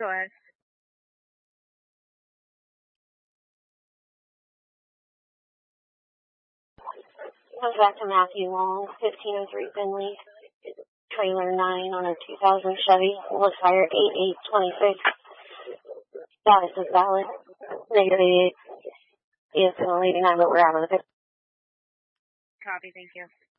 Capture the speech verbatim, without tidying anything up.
Go ahead. Goes back to Matthew Long, fifteen and three Finley, trailer nine on a two thousand Chevy, was fired eight eight twenty-six. Status is valid. Negative eighty-eight. Is eighty-nine, but we're out of the picture. Copy, thank you.